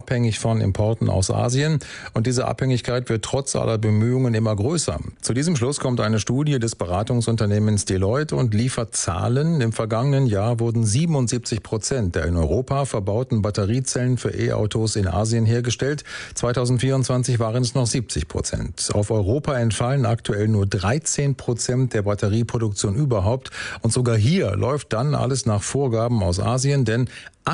abhängig von Importen aus Asien. Und diese Abhängigkeit wird trotz aller Bemühungen immer größer. Zu diesem Schluss kommt eine Studie des Beratungsunternehmens Deloitte und liefert Zahlen. Im vergangenen Jahr wurden 77% der in Europa verbauten Batteriezellen für E-Autos in Asien hergestellt. 2024 waren es noch 70%. Auf Europa entfallen aktuell nur 13% der Batterieproduktion überhaupt. Und sogar hier läuft dann alles nach Vorgaben aus Asien, denn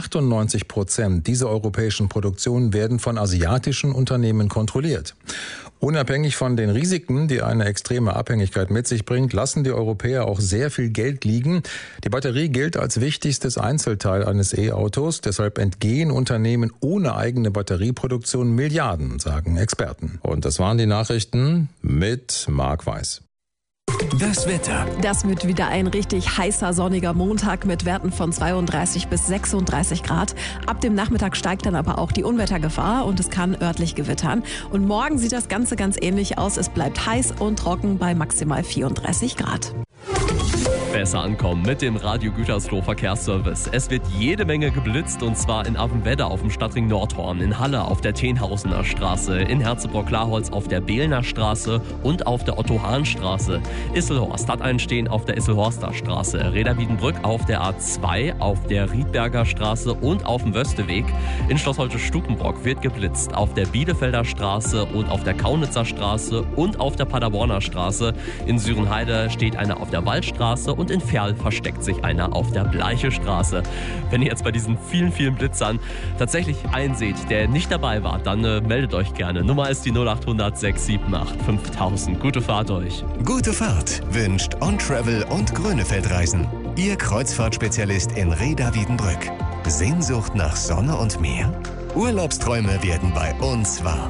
98% dieser europäischen Produktionen werden von asiatischen Unternehmen kontrolliert. Unabhängig von den Risiken, die eine extreme Abhängigkeit mit sich bringt, lassen die Europäer auch sehr viel Geld liegen. Die Batterie gilt als wichtigstes Einzelteil eines E-Autos. Deshalb entgehen Unternehmen ohne eigene Batterieproduktion Milliarden, sagen Experten. Und das waren die Nachrichten mit Marc Weiß. Das Wetter. Das wird wieder ein richtig heißer, sonniger Montag mit Werten von 32 bis 36 Grad. Ab dem Nachmittag steigt dann aber auch die Unwettergefahr und es kann örtlich gewittern. Und morgen sieht das Ganze ganz ähnlich aus. Es bleibt heiß und trocken bei maximal 34 Grad. Besser ankommen mit dem Radio Gütersloh Verkehrsservice. Es wird jede Menge geblitzt und zwar in Appenwedde auf dem Stadtring Nordhorn, in Halle auf der Tenhausener Straße, in Herzebrock-Klarholz auf der Behlner Straße und auf der Otto-Hahn-Straße. Isselhorst hat einen Stehen auf der Isselhorster Straße, Reda-Wiedenbrück auf der A2, auf der Riedberger Straße und auf dem Wösteweg. In Schloss Holte-Stukenbrock wird geblitzt auf der Bielefelder Straße und auf der Kaunitzer Straße und auf der Paderborner Straße. In Sürenheide steht einer auf der Waldstraße und in Ferl versteckt sich einer auf der Bleiche Straße. Wenn ihr jetzt bei diesen vielen, vielen Blitzern tatsächlich einen seht, der nicht dabei war, dann meldet euch gerne. Nummer ist die 0800 678 5000. Gute Fahrt euch. Gute Fahrt wünscht On Travel und Grönefeld Reisen. Ihr Kreuzfahrtspezialist in Reda-Wiedenbrück. Sehnsucht nach Sonne und Meer? Urlaubsträume werden bei uns wahr.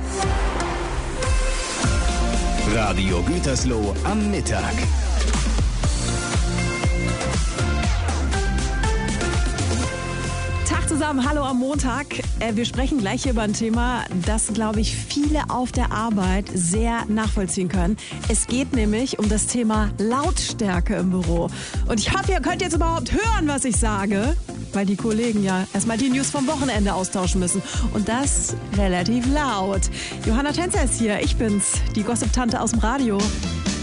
Radio Gütersloh am Mittag. Zusammen, hallo am Montag. Wir sprechen gleich hier über ein Thema, das, glaube ich, viele auf der Arbeit sehr nachvollziehen können. Es geht nämlich um das Thema Lautstärke im Büro. Und ich hoffe, ihr könnt jetzt überhaupt hören, was ich sage, weil die Kollegen ja erstmal die News vom Wochenende austauschen müssen. Und das relativ laut. Johanna Tänzer ist hier, ich bin's, die Gossip-Tante aus dem Radio.